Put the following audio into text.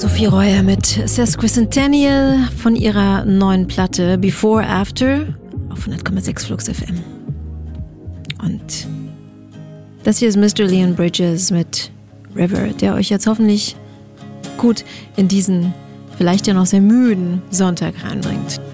Sophie Reuer mit Sesquicentennial von ihrer neuen Platte Before After auf 100,6 Flux FM. Und das hier ist Mr. Leon Bridges mit River, der euch jetzt hoffentlich gut in diesen vielleicht ja noch sehr müden Sonntag reinbringt.